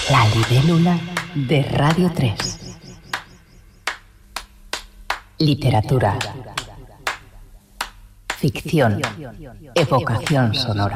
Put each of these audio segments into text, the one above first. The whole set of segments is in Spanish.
La libélula de Radio 3. Literatura. Ficción. Evocación sonora.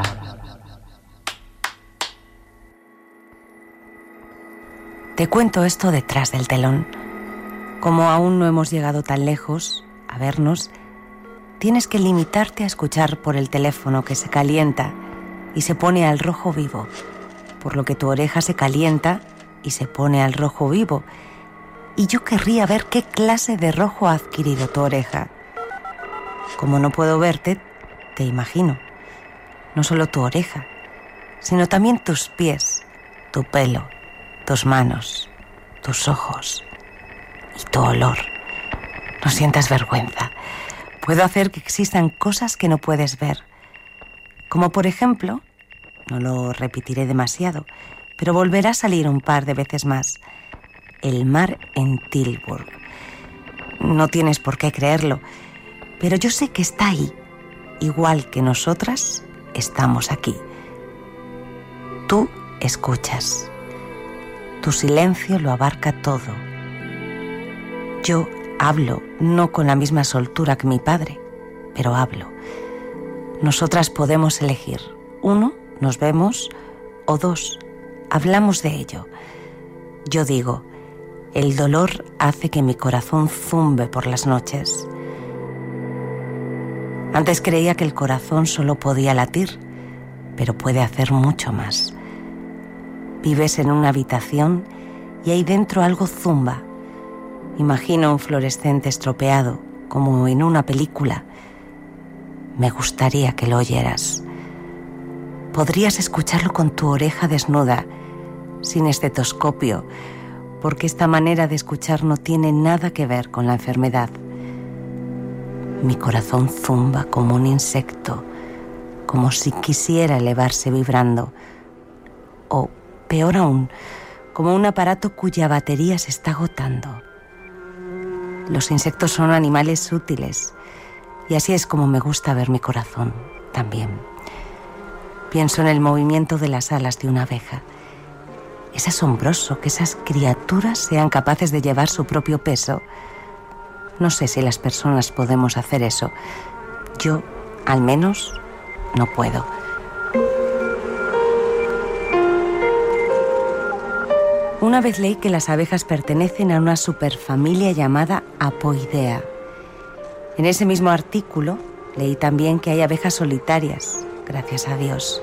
Te cuento esto detrás del telón. Como aún no hemos llegado tan lejos a vernos, tienes que limitarte a escuchar por el teléfono que se calienta y se pone al rojo vivo, por lo que tu oreja se calienta y se pone al rojo vivo. Y yo querría ver qué clase de rojo ha adquirido tu oreja. Como no puedo verte, te imagino. No solo tu oreja, sino también tus pies, tu pelo, tus manos, tus ojos y tu olor. No sientas vergüenza. Puedo hacer que existan cosas que no puedes ver. Como por ejemplo, no lo repetiré demasiado, pero volverá a salir un par de veces más, el mar en Tilburg. No tienes por qué creerlo, pero yo sé que está ahí, igual que nosotras estamos aquí. Tú escuchas. Tu silencio lo abarca todo. Yo hablo, no con la misma soltura que mi padre, pero hablo. Nosotras podemos elegir. 1, nos vemos, o 2, hablamos de ello. Yo digo, el dolor hace que mi corazón zumbe por las noches. Antes creía que el corazón solo podía latir, pero puede hacer mucho más. Vives en una habitación y ahí dentro algo zumba. Imagino un fluorescente estropeado, como en una película. Me gustaría que lo oyeras. Podrías escucharlo con tu oreja desnuda, sin estetoscopio, porque esta manera de escuchar no tiene nada que ver con la enfermedad. Mi corazón zumba como un insecto, como si quisiera elevarse vibrando, o peor aún, como un aparato cuya batería se está agotando. Los insectos son animales útiles, y así es como me gusta ver mi corazón también. Pienso en el movimiento de las alas de una abeja. Es asombroso que esas criaturas sean capaces de llevar su propio peso. No sé si las personas podemos hacer eso. Yo, al menos, no puedo. Una vez leí que las abejas pertenecen a una superfamilia llamada Apoidea. En ese mismo artículo leí también que hay abejas solitarias, gracias a Dios.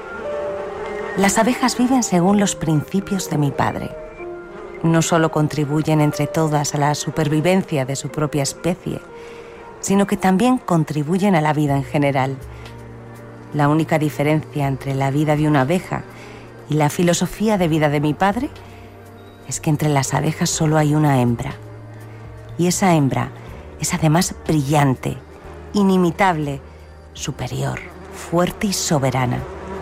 Las abejas viven según los principios de mi padre. No solo contribuyen entre todas a la supervivencia de su propia especie, sino que también contribuyen a la vida en general. La única diferencia entre la vida de una abeja y la filosofía de vida de mi padre es que entre las abejas solo hay una hembra. Y esa hembra es además brillante, inimitable, superior, fuerte y soberana.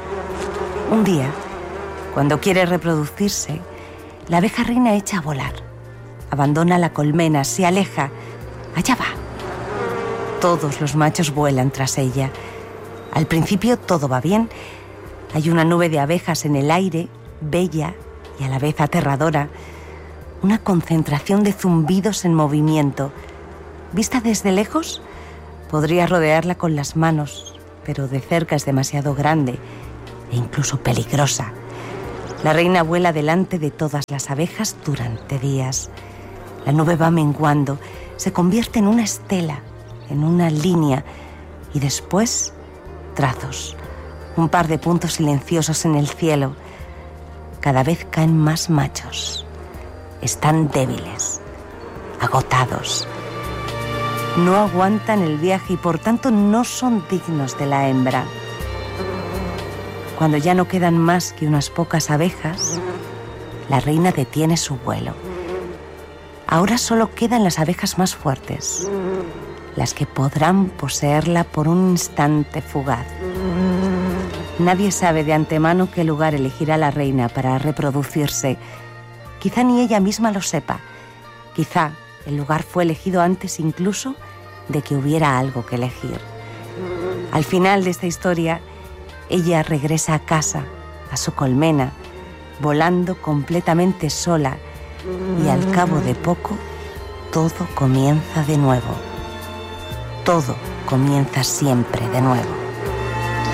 Un día, cuando quiere reproducirse, la abeja reina echa a volar. Abandona la colmena, se aleja. Allá va. Todos los machos vuelan tras ella. Al principio todo va bien. Hay una nube de abejas en el aire, bella y a la vez aterradora. Una concentración de zumbidos en movimiento. Vista desde lejos, podría rodearla con las manos, pero de cerca es demasiado grande e incluso peligrosa. La reina vuela delante de todas las abejas durante días. La nube va menguando, se convierte en una estela, en una línea, y después trazos, un par de puntos silenciosos en el cielo. Cada vez caen más machos. Están débiles, agotados. No aguantan el viaje y por tanto no son dignos de la hembra. Cuando ya no quedan más que unas pocas abejas, la reina detiene su vuelo. Ahora solo quedan las abejas más fuertes, las que podrán poseerla por un instante fugaz. Nadie sabe de antemano qué lugar elegirá la reina para reproducirse. Quizá ni ella misma lo sepa. Quizá el lugar fue elegido antes incluso de que hubiera algo que elegir. Al final de esta historia, ella regresa a casa, a su colmena, volando completamente sola, y al cabo de poco, todo comienza de nuevo. Todo comienza siempre de nuevo.